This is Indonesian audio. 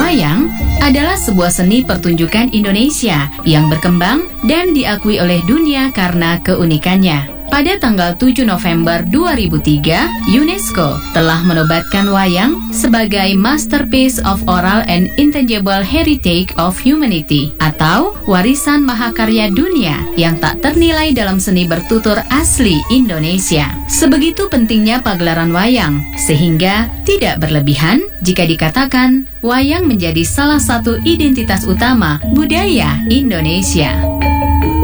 Wayang adalah sebuah seni pertunjukan Indonesia yang berkembang dan diakui oleh dunia karena keunikannya. Pada tanggal 7 November 2003, UNESCO telah menobatkan wayang sebagai Masterpiece of Oral and Intangible Heritage of Humanity atau warisan mahakarya dunia yang tak ternilai dalam seni bertutur asli Indonesia. Sebegitu pentingnya pagelaran wayang, sehingga tidak berlebihan jika dikatakan wayang menjadi salah satu identitas utama budaya Indonesia.